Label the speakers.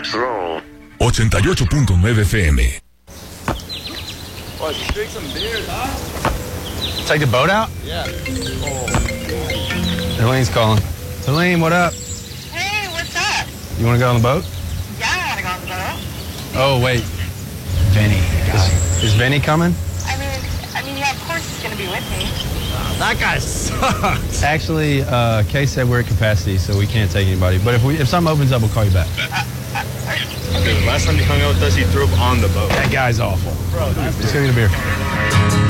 Speaker 1: Let's roll.
Speaker 2: 88.9 FM.
Speaker 3: What, just drink some beers, huh?
Speaker 4: Take the boat out?
Speaker 3: Yeah.
Speaker 4: Elaine's calling. Elaine, what up?
Speaker 5: Hey, what's up?
Speaker 4: You want to go on the boat?
Speaker 5: Yeah, I want to go on the boat.
Speaker 4: Oh, wait. Vinny. Is Vinny coming?
Speaker 5: I mean, yeah, of course he's going to be with me.
Speaker 3: That guy sucks.
Speaker 4: Actually, Kay said we're at capacity, so we can't take anybody. But if something opens up, we'll call you back.
Speaker 3: Dude, last time he hung out with us, he threw up on the boat.
Speaker 4: That guy's awful.
Speaker 3: Bro,
Speaker 4: Just go get a beer.